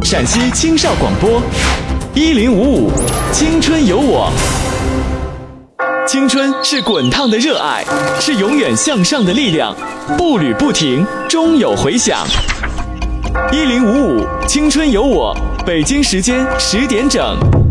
陕西青少广播1055，青春有我。青春是滚烫的热爱，是永远向上的力量，步履不停，终有回响。1055，青春有我，北京时间10点整。